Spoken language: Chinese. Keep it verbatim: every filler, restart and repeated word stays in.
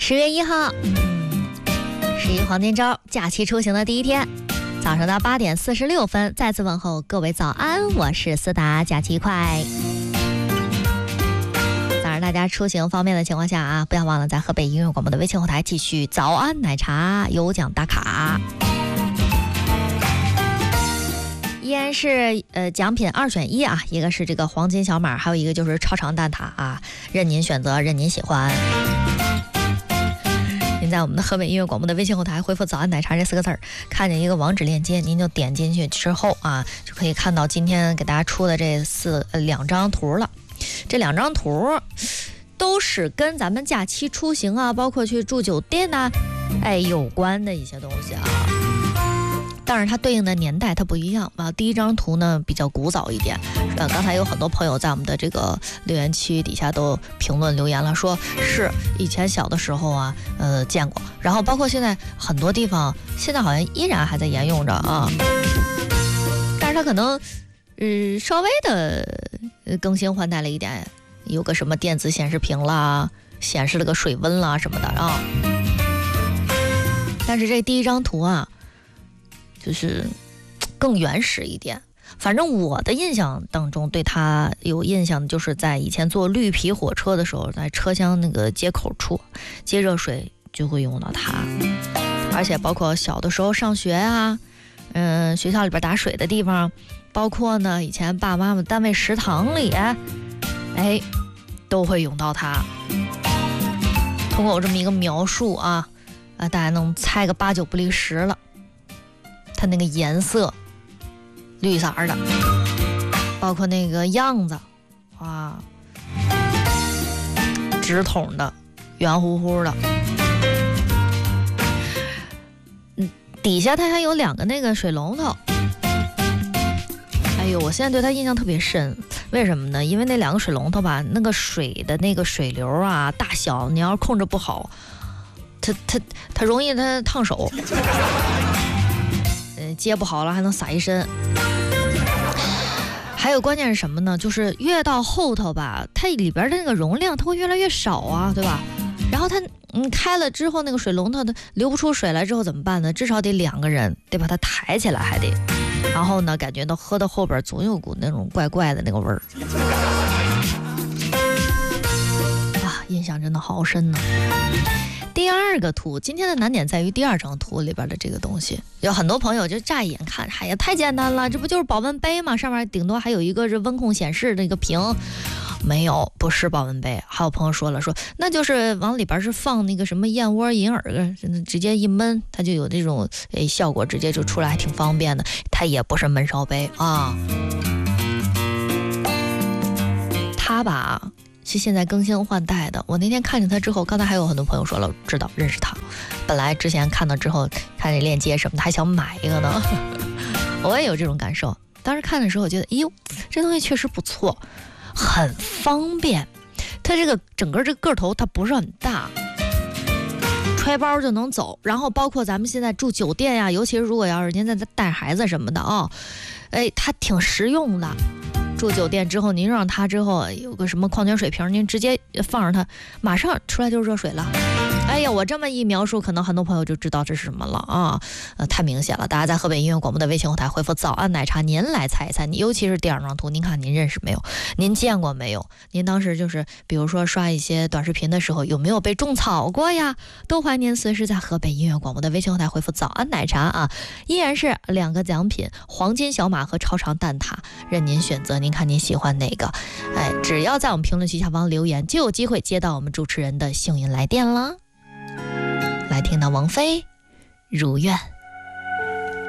十月一号，嗯，十一黄金周，假期出行的第一天，早上的八点四十六分，再次问候各位早安，我是思达，假期快。当然，大家出行方便的情况下啊，不要忘了在河北音乐广播的微信后台继续早安奶茶有奖打卡。依然是呃奖品二选一啊，一个是这个黄金小马，还有一个就是超长蛋挞啊，任您选择，任您喜欢。您在我们的河北音乐广播的微信后台回复早安奶茶这四个字儿，看见一个网址链接，您就点进去之后啊，就可以看到今天给大家出的这四呃两张图了。这两张图都是跟咱们假期出行啊，包括去住酒店呐、啊，哎有关的一些东西啊。但是它对应的年代它不一样啊。第一张图呢比较古早一点，呃，刚才有很多朋友在我们的这个留言区底下都评论留言了，说是以前小的时候啊，呃见过，然后包括现在很多地方现在好像依然还在沿用着啊，但是它可能呃稍微的更新换代了一点，有个什么电子显示屏啦，显示了个水温啦什么的啊。但是这第一张图啊就是更原始一点，反正我的印象当中对它有印象的就是在以前坐绿皮火车的时候，在车厢那个接口处接热水就会用到它，而且包括小的时候上学啊，嗯，学校里边打水的地方，包括呢以前爸爸妈妈单位食堂里，哎，都会用到它。通过我这么一个描述啊，啊，大家能猜个八九不离十了。它那个颜色绿色的，包括那个样子啊，直筒的，圆乎乎的，嗯，底下它还有两个那个水龙头。哎呦，我现在对它印象特别深，为什么呢？因为那两个水龙头吧，那个水的那个水流啊大小，你要是控制不好，它它它容易它烫手。接不好了还能洒一身。还有关键是什么呢？就是越到后头吧，它里边的那个容量它会越来越少啊，对吧？然后它嗯开了之后，那个水龙头它流不出水来之后怎么办呢？至少得两个人得把它抬起来，还得，然后呢感觉到喝到后边总有股那种怪怪的那个味儿啊，印象真的好深呢。第二个图，今天的难点在于第二张图里边的这个东西，有很多朋友就乍一眼看，哎呀，太简单了，这不就是保温杯吗？上面顶多还有一个是温控显示的一个屏，没有，不是保温杯。还有朋友说了，说那就是往里边是放那个什么燕窝银耳，直接一焖，它就有这种诶效果，直接就出来，还挺方便的。它也不是焖烧杯啊，它吧。是现在更新换代的。我那天看见它之后，刚才还有很多朋友说了，知道认识它。本来之前看到之后，看这链接什么的，还想买一个呢。我也有这种感受。当时看的时候，我觉得，哎呦，这东西确实不错，很方便。它这个整个这个个头它不是很大，揣包就能走。然后包括咱们现在住酒店呀，尤其是如果要是您在带孩子什么的啊，哎，它挺实用的。住酒店之后，您让它之后有个什么矿泉水瓶，您直接放上它，马上出来就是热水了。哎呀，我这么一描述，可能很多朋友就知道这是什么了啊！呃，太明显了。大家在河北音乐广播的微信后台回复早安奶茶，您来猜一猜，你尤其是第二张图，您看您认识没有？您见过没有？您当时就是比如说刷一些短视频的时候，有没有被种草过呀？都欢迎您随时在河北音乐广播的微信后台回复早安奶茶啊！依然是两个奖品，黄金小马和超长蛋挞，任您选择，您看您喜欢哪个？哎，只要在我们评论区下方留言，就有机会接到我们主持人的幸运来电了。来听到王菲如愿。